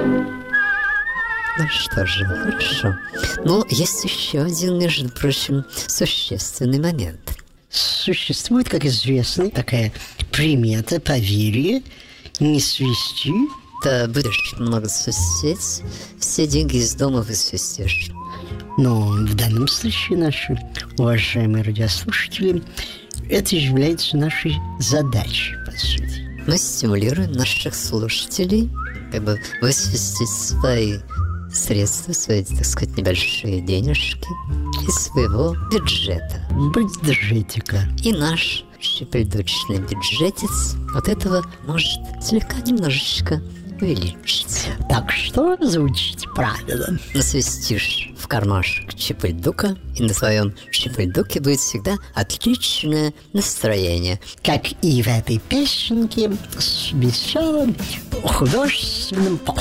Ну что же, хорошо. Но есть еще один, между прочим, существенный момент. Существует, как известно, такая примета, поверье: не свисти. Да будешь много свистеть, все деньги из дома высвистишь. Но в данном случае, наши уважаемые радиослушатели, это является нашей задачей, по сути. Мы стимулируем наших слушателей как бы высвистить свои средства, свои, так сказать, небольшие денежки из своего бюджета. Бюджетика. И наш щепельдочный бюджетец от этого может слегка немножечко увеличиться. Так что звучит правильно. Насвистишь в кармашек чепельдука, и на твоем чепельдуке будет всегда отличное настроение. Как и в этой песенке с веселым художественным